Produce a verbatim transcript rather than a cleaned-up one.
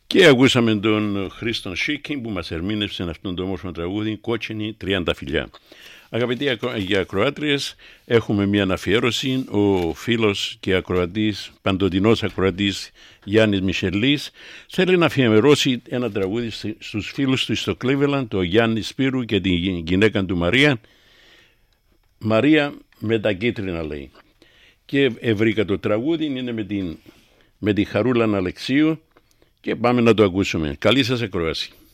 Και ακούσαμε τον Χρήστον Σίκη που μας ερμήνευσε αυτόν το όμορφο τραγούδι «Κόκκινη τριανταφυλλιά». Αγαπητοί ακροάτριες, έχουμε μια αναφιέρωση. Ο φίλος και ακροατής, παντοτινός ακροατής Γιάννης Μισελής θέλει να αφιερώσει ένα τραγούδι στους φίλους του στο Cleveland, το Γιάννη Σπύρου και την γυναίκα του Μαρία. Μαρία με τα κίτρινα, λέει. Και ευρήκα το τραγούδι, είναι με την, με τη Χαρούλα Αλεξίου και πάμε να το ακούσουμε. Καλή σας ακρόαση.